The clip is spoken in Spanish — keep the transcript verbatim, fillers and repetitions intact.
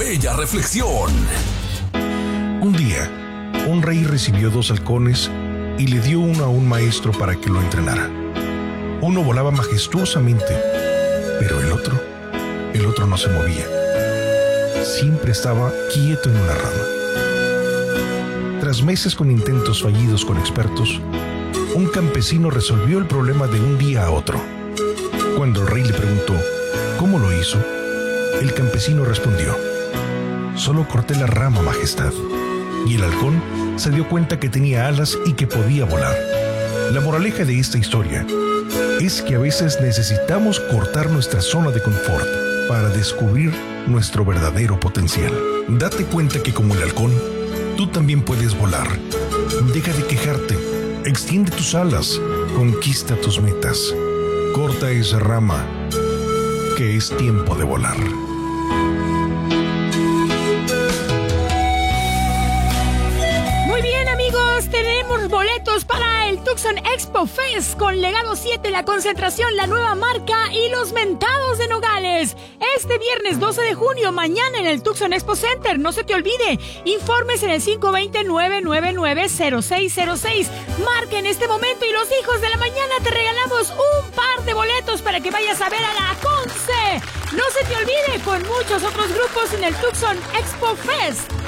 Bella reflexión. Un día, un rey recibió dos halcones y le dio uno a un maestro para que lo entrenara. Uno volaba majestuosamente, pero el otro, el otro no se movía. Siempre estaba quieto en una rama. Tras meses con intentos fallidos con expertos, un campesino resolvió el problema de un día a otro. Cuando el rey le preguntó cómo lo hizo, el campesino respondió: solo corté la rama, majestad. Y el halcón se dio cuenta que tenía alas y que podía volar. La moraleja de esta historia es que a veces necesitamos cortar nuestra zona de confort para descubrir nuestro verdadero potencial. Date cuenta que como el halcón, tú también puedes volar. Deja de quejarte, extiende tus alas, conquista tus metas. Corta esa rama, que es tiempo de volar. Muy bien, amigos, tenemos boletos para el Tucson Expo Fest con Legado siete, La Concentración, La Nueva Marca y Los Mentados de Nogales. Este viernes doce de junio, mañana en el Tucson Expo Center. No se te olvide, informes en el cinco dos cero, nueve nueve nueve, cero seis cero seis. Marca en este momento y los hijos de la mañana te regalamos un par de boletos para que vayas a ver a la Conce. No se te olvide, con muchos otros grupos en el Tucson Expo Fest.